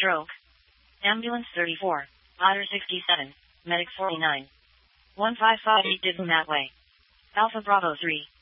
Stroke. Ambulance 34. Otter 67. Medic 49. 1558 didn't that way. Alpha Bravo 3.